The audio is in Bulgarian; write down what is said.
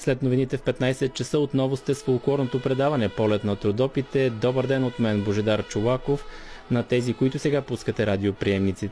След новините в 15 часа отново сте с фолклорното предаване Полет на Трудопите. Добър ден от мен, Божидар Чолаков. На тези, които сега пускате радиоприемниците,